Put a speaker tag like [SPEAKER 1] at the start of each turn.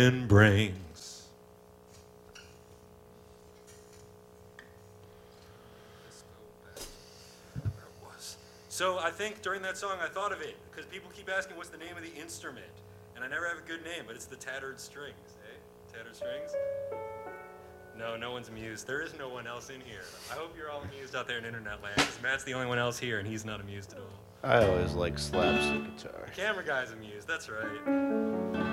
[SPEAKER 1] man brings. So I think during that song I thought of it, because people keep asking what's the name of the instrument, and I never have a good name, but it's the tattered strings, eh? Tattered strings? No, no one's amused. There is no one else in here. I hope you're all amused out there in internet land, because Matt's the only one else here, and he's not amused at all.
[SPEAKER 2] I always like slapstick guitar.
[SPEAKER 1] The camera guy's amused, that's right.